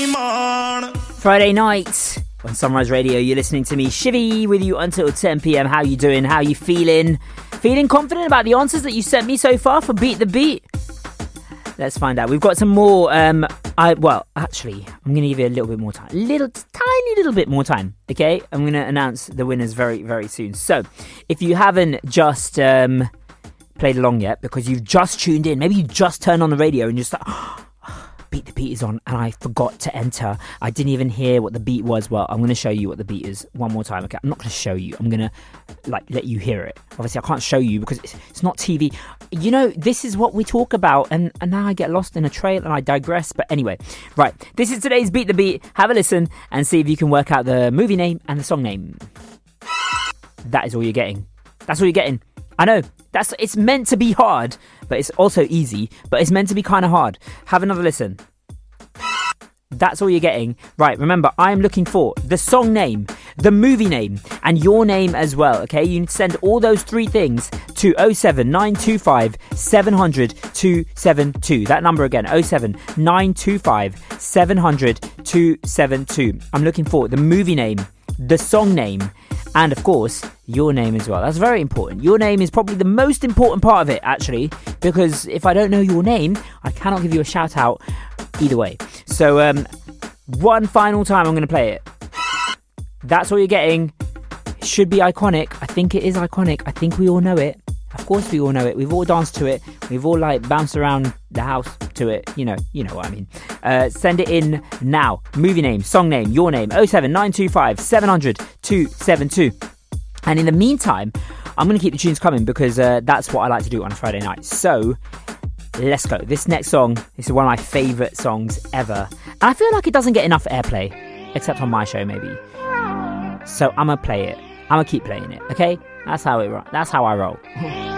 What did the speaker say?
Friday night on Sunrise Radio, you're listening to me, Shivy, with you until 10 p.m. How you doing? How you feeling? Feeling confident about the answers that you sent me so far for Beat the Beat? Let's find out. We've got some more. Actually, I'm going to give you a little bit more time. Tiny little bit more time, okay? I'm going to announce the winners very, very soon. So, if you haven't just played along yet, because you've just tuned in, maybe you just turned on the radio and you're just like, Beat the Beat is on and I forgot to enter. I didn't even hear what the beat was. Well, I'm going to show you what the beat is one more time. Okay, I'm not going to show you. I'm going to let you hear it. Obviously, I can't show you because it's not TV. You know, this is what we talk about, and now I get lost in a trail and I digress. But anyway, right. This is today's Beat the Beat. Have a listen and see if you can work out the movie name and the song name. That is all you're getting. That's all you're getting. I know. It's meant to be hard, but it's also easy, but it's meant to be kind of hard. Have another listen. That's all you're getting. Right, remember, I'm looking for the song name, the movie name, and your name as well, okay? You need to send all those three things to 07925 700 272. That number again, 07925 700 272. I'm looking for the movie name, the song name, and of course, your name as well. That's very important. Your name is probably the most important part of it, actually, because if I don't know your name, I cannot give you a shout out either way. So, one final time I'm going to play it. That's all you're getting. It should be iconic. I think it is iconic. I think we all know it. Of course we all know it. We've all danced to it. We've all bounced around the house to it. You know what I mean. Send it in now. Movie name, song name, your name, 07925 700 272. And in the meantime, I'm going to keep the tunes coming because that's what I like to do on a Friday night. So, let's go. This next song is one of my favourite songs ever. And I feel like it doesn't get enough airplay, except on my show maybe. So I'm going to play it. I'm going to keep playing it, okay? That's how I roll.